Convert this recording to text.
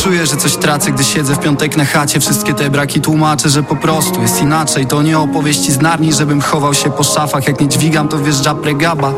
Czuję, że coś tracę, gdy siedzę w piątek na chacie. Wszystkie te braki tłumaczę, że po prostu jest inaczej. To nie opowieści z Narni, żebym chował się po szafach. Jak nie dźwigam, to wjeżdża pregaba.